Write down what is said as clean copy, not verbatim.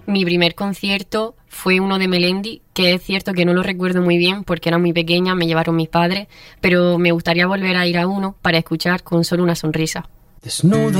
Mi primer concierto fue uno de Melendi, que es cierto que no lo recuerdo muy bien porque era muy pequeña, me llevaron mis padres, pero me gustaría volver a ir a uno para escuchar Con solo una sonrisa. Desnuda